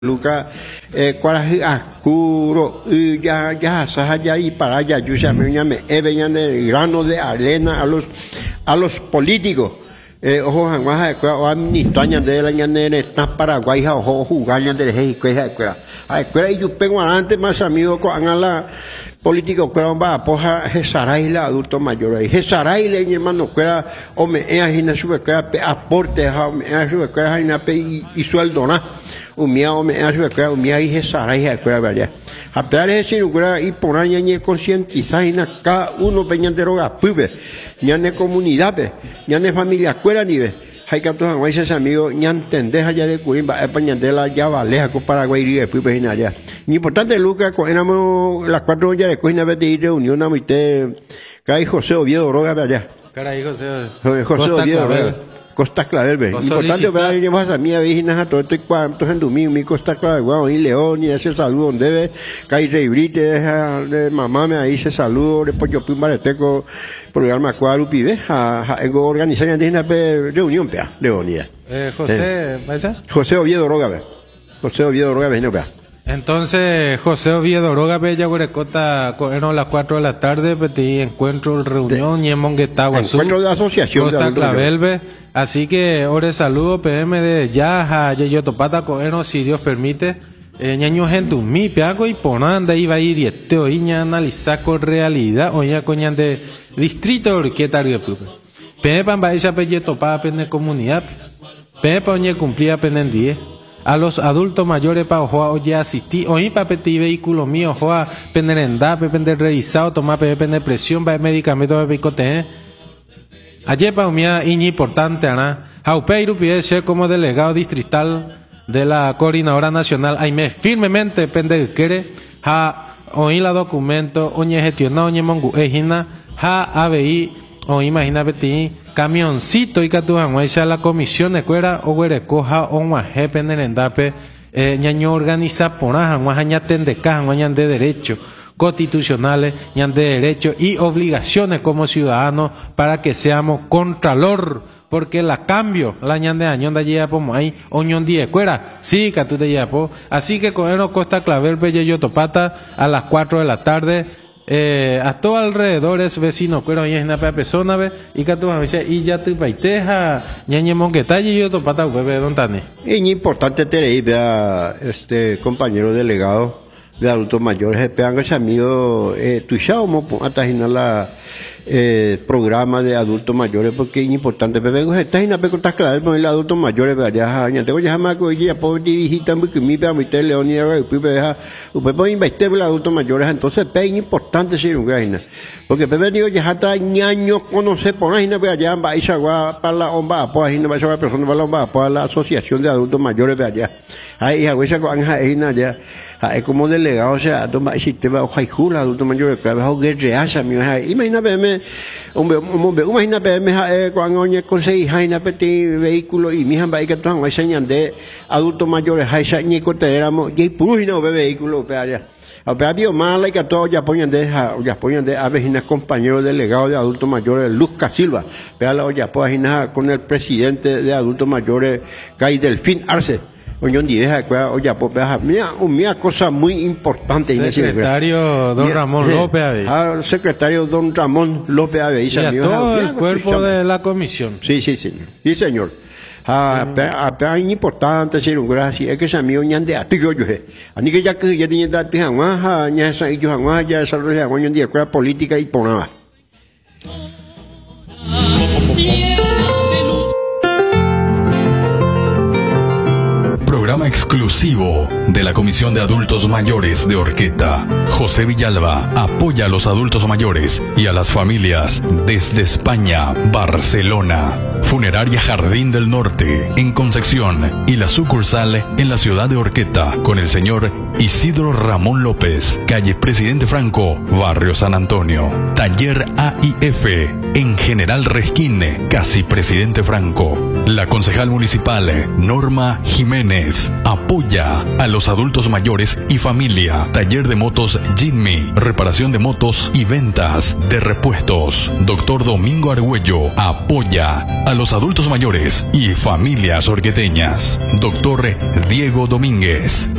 Luca, cuál oscuro, ya, saja y para allá, yo ya me venían el grano de arena a los políticos. Ojo, jamás, o administraña de la ñanera, está Paraguay, ojo, jugar de escuela. A escuela y yo pego adelante más amigos con la política, que va a poja, Jesaray, la adulto mayor. Ahí, Jesaray, le hermano, que o me en su escuela, aporte, en su escuela, y sueldo, ¿no? Umia o me hace que umia y Jesaray, escuela, vaya. A pesar de decir, y por año ni concientizar, y cada uno peña de roga, pube, ya de comunidad, ya de familia, escuela, ni ve. Hay que todos los ese amigos, ya entendés allá de Curimba, España de la ya valeja con Paraguay y pube, y allá. Ni importante, Lucas, éramos las 4 horas de Cuina, de reunión, a mi te, cae José Oviedo, roga, allá. Caray, José Oviedo, roga. Costa Clavel, ve. Importante, ¿verdad? Yo vas a mí, a todo esto y cuantos en domingo, mi Costa Clavel, guau, y León, y ese saludo donde ve, Cay Reibrite, de mamá me ahí ese saludo, después yo fui un bareteco, programa Cuarupi, ve, a organizar una reunión, pea, Leonida. José, José Oviedo Roga, ve. José Oviedo Roga, ve, no, pea. Entonces, José Oviedo Roga, Bella Guarecota, a las 4 de la tarde, petit encuentro, reunión, y en Monguetagua, encuentro de asociación Costa Clavelbe. Así que, ore saludo, PM de ya, Yeyotopata, coeno, si Dios permite, ñaño gente mi piago y ponanda iba a ir y este oiña analizar con realidad, oiña coñan de distrito orqueta de pupe. PM pamba esa Yeyotopata, pende comunidad, PM pa oña cumplía penden 10. A los adultos mayores para ojoa oye asistir, oí para pedir vehículo mío, ojoa pender endape, pender revisado, tomar pender presión, para medicamentos para picote. Ayer para mí es importante, ¿no? Jaupeiru pide ser como delegado distrital de la coordinadora nacional, aime firmemente pender quiere, ja oí la documento, oñe gestionado, oñe mongu ejina, ja ABI, o imagina pedir camioncito y que tú a la comisión de cuera o coja o más jefe en el endape ñaño organiza por ñaña tendeca ñaña de derecho constitucionales ñan de derecho y obligaciones como ciudadanos para que seamos contralor porque la cambio la ñan de año de allá como ahí oñón die cuera sí que tú te llevas así que con él Costa Clavel Yeyotopata a las 4 de la tarde. A todo alrededor es vecino, pero ahí es una persona, ve, y que tú me dices, y ya te paiteja, ñañe monqueta, y yo te pata, ve, don Tane. Es importante tener, vea, compañero delegado de adultos mayores, esperando ese amigo, tu chamo, hasta la, programa de adultos mayores, porque es importante, pero vengo, está en la pecotas clave, con el adultos mayores, vea, ya tengo ya jamás, ya puedo dirigir también, que mi pea, mi tele, Leonida, usted puede invertir en los adultos mayores, entonces, es importante, sí, porque Pepe digo, ya está ñaño, conoce, por ahí, ya va a para la omba, pues ahí no va a ser persona para la omba, para la asociación de adultos mayores, allá. Ahí, a veces, ya, es como delegado, o sea, toma el sistema, ojalá, adultos mayores, claro, que reaza, imagínate, imagínate, cuando conseguí, vehículo, y mi hija va a ir que tú vas a enseñar de adultos mayores, hay ni coteéramos, y puro y no ve vehículo, allá. Había mala y que todos ya ponían de a veces compañeros delegados de adultos mayores, Luz Silva, pero ya pues con el presidente de adultos mayores, Cay Delfín Arce, oñón direja, oye, pues una cosa muy importante. Secretario don Ramón López Ave. Secretario don Ramón López Ave. Y a todo el cuerpo de la comisión. Sí, señor. Es importante ser un gracias, es que se amigo ñan de atigo yo ani que ya tiene dati hangwa ña sa yo hangwa ya desarrollo hangwa ñan de política y ponaba. Programa exclusivo de la Comisión de Adultos Mayores de Orqueta. José Villalba apoya a los adultos mayores y a las familias desde España, Barcelona. Funeraria Jardín del Norte, en Concepción, y la sucursal en la ciudad de Orqueta, con el señor Isidro Ramón López, calle Presidente Franco, barrio San Antonio. Taller AIF, en General Resquine, casi Presidente Franco. La concejal municipal Norma Jiménez apoya a los adultos mayores y familia. Taller de motos Jimmy, reparación de motos y ventas de repuestos. Doctor Domingo Argüello apoya a los adultos mayores y familias orqueteñas. Doctor Diego Domínguez